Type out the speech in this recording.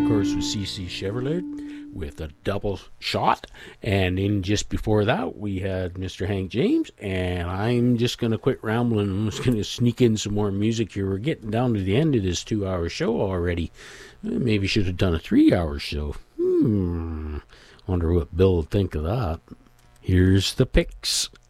of course, was CC Chevrolet with a double shot. And then just before that, we had Mr. Hank James. And I'm just going to quit rambling. I'm just going to sneak in some more music here. We're getting down to the end of this 2-hour show already. Maybe should have done a 3-hour show. Wonder what Bill would think of that. Here's the picks.